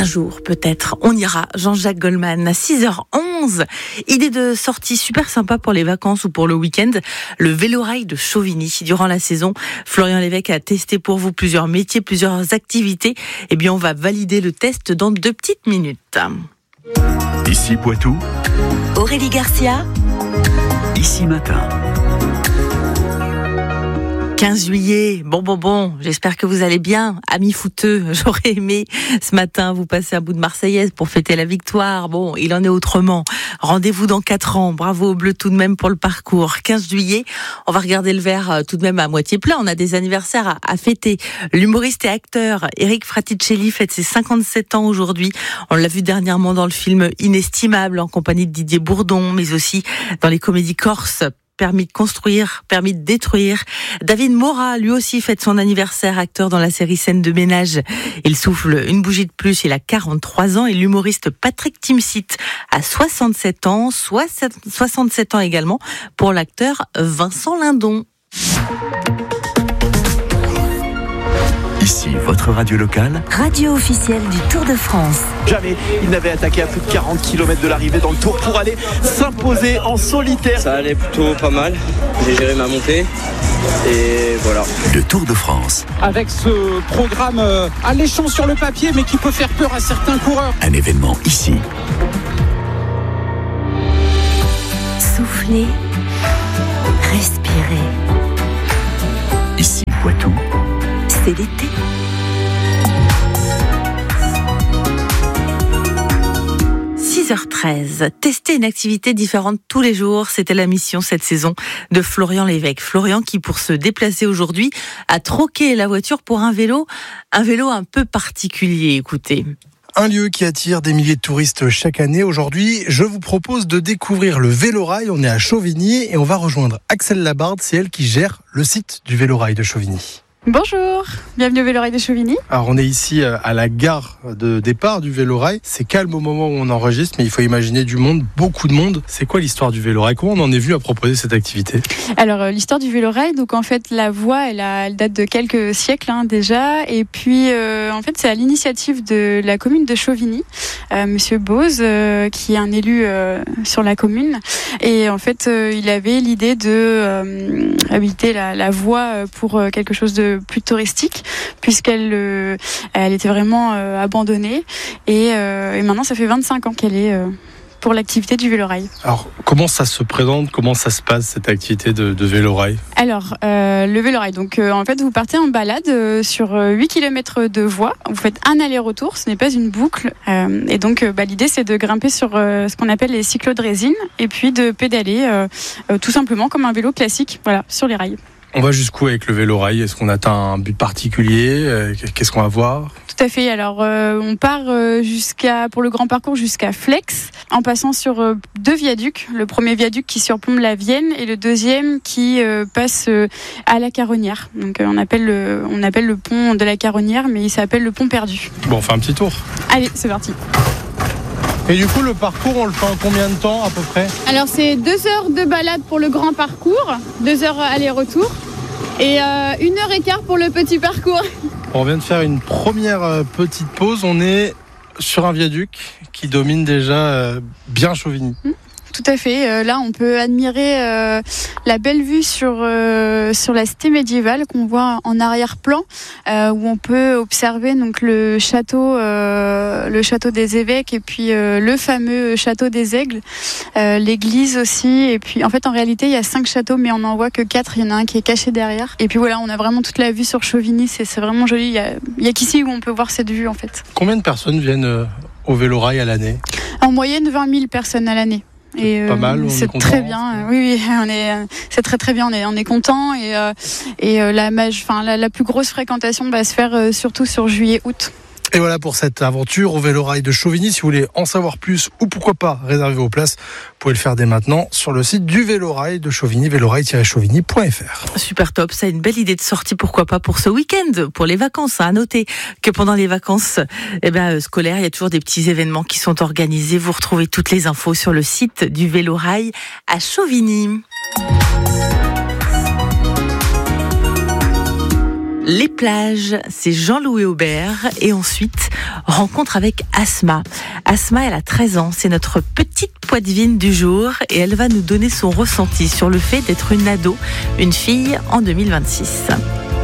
Un jour, peut-être, on ira. Jean-Jacques Goldman, à 6h11. Idée de sortie super sympa pour les vacances ou pour le week-end. Le vélorail de Chauvigny. Durant la saison, Florian Lévesque a testé pour vous plusieurs métiers, plusieurs activités. Eh bien, on va valider le test dans 2 petites minutes. Ici Poitou. Aurélie Garcia. Ici Matin. 15 juillet, bon, j'espère que vous allez bien, amis footeux. J'aurais aimé ce matin vous passer un bout de Marseillaise pour fêter la victoire. Bon, il en est autrement. Rendez-vous dans 4 ans. Bravo aux Bleus tout de même pour le parcours. 15 juillet, on va regarder le verre tout de même à moitié plein. On a des anniversaires à fêter. L'humoriste et acteur Eric Fraticelli fête ses 57 ans aujourd'hui. On l'a vu dernièrement dans le film Inestimable en compagnie de Didier Bourdon, mais aussi dans les comédies corses. Permis de construire, permis de détruire. David Morat, lui aussi, fête son anniversaire, acteur dans la série Scène de ménage. Il souffle une bougie de plus, il a 43 ans. Et l'humoriste Patrick Timsit a 67 ans, 67 ans également pour l'acteur Vincent Lindon. Ici, votre radio locale. Radio officielle du Tour de France. Jamais il n'avait attaqué à plus de 40 km de l'arrivée dans le Tour pour aller s'imposer en solitaire. Ça allait plutôt pas mal. J'ai géré ma montée et voilà. Le Tour de France. Avec ce programme alléchant sur le papier mais qui peut faire peur à certains coureurs. Un événement ici. Soufflez, respirez. Ici Poitou. C'est l'été. – 6h13. Tester une activité différente tous les jours, c'était la mission cette saison de Florian Lévesque. Florian qui, pour se déplacer aujourd'hui, a troqué la voiture pour un vélo un peu particulier. Écoutez. Un lieu qui attire des milliers de touristes chaque année. Aujourd'hui, je vous propose de découvrir le vélorail. On est à Chauvigny et on va rejoindre Axel Labarde. C'est elle qui gère le site du vélorail de Chauvigny. Bonjour, bienvenue au Vélorail de Chauvigny. Alors on est ici à la gare de départ du vélorail. C'est calme au moment où on enregistre, mais il faut imaginer du monde, beaucoup de monde. C'est quoi l'histoire du vélorail ? Comment on en est venu à proposer cette activité ? Alors l'histoire du vélorail, donc en fait la voie, elle date de quelques siècles déjà. Et puis en fait c'est à l'initiative de la commune de Chauvigny, Monsieur Bose, qui est un élu sur la commune. Et en fait il avait l'idée de habiliter la voie pour quelque chose de plus touristique, puisqu'elle elle était vraiment abandonnée et maintenant ça fait 25 ans qu'elle est pour l'activité du vélorail. Alors comment ça se présente, comment ça se passe cette activité de vélorail ? Alors le vélorail, donc en fait vous partez en balade sur 8 km de voie, vous faites un aller-retour, ce n'est pas une boucle et donc l'idée c'est de grimper sur ce qu'on appelle les cyclos de résine et puis de pédaler tout simplement comme un vélo classique, voilà, sur les rails. On va jusqu'où avec le vélorail ? Est-ce qu'on atteint un but particulier ? Qu'est-ce qu'on va voir ? Tout à fait. Alors, on part pour le grand parcours jusqu'à Flex, en passant sur 2 viaducs. Le premier viaduc qui surplombe la Vienne et le deuxième qui passe à la Caronnière. Donc, on appelle le pont de la Caronnière, mais il s'appelle le pont perdu. Bon, on fait un petit tour. Allez, c'est parti. Et du coup, le parcours, on le fait en combien de temps à peu près ? Alors, c'est 2 heures de balade pour le grand parcours, 2 heures aller-retour, et 1h15 pour le petit parcours. On vient de faire une première petite pause. On est sur un viaduc qui domine déjà bien Chauvigny. Tout à fait. Là, on peut admirer la belle vue sur la cité médiévale qu'on voit en arrière-plan, où on peut observer donc le château des évêques et puis le fameux château des Aigles, l'église aussi. Et puis, en fait, en réalité, il y a 5 châteaux, mais on n'en voit que 4. Il y en a un qui est caché derrière. Et puis voilà, on a vraiment toute la vue sur Chauvigny. C'est vraiment joli. Il y a qu'ici où on peut voir cette vue, en fait. Combien de personnes viennent au vélorail à l'année ? En moyenne, 20 000 personnes à l'année. Et pas mal, c'est très bien. Oui, c'est très bien. On est content et la plus grosse fréquentation va se faire surtout sur juillet-août. Et voilà pour cette aventure au vélorail de Chauvigny. Si vous voulez en savoir plus ou pourquoi pas réserver vos places, vous pouvez le faire dès maintenant sur le site du vélorail de Chauvigny, vélorail-chauvigny.fr. Super top, ça a une belle idée de sortie, pourquoi pas pour ce week-end, pour les vacances. À noter que pendant les vacances scolaires, il y a toujours des petits événements qui sont organisés. Vous retrouvez toutes les infos sur le site du vélorail à Chauvigny. Les plages, c'est Jean-Louis Aubert. Et ensuite, rencontre avec Asma. Asma, elle a 13 ans. C'est notre petite poitevine du jour. Et elle va nous donner son ressenti sur le fait d'être une ado, une fille en 2026.